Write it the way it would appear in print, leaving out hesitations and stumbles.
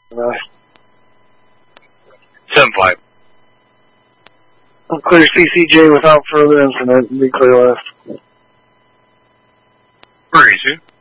7-5. I'll clear CCJ without further incident and be clear left. Breezy.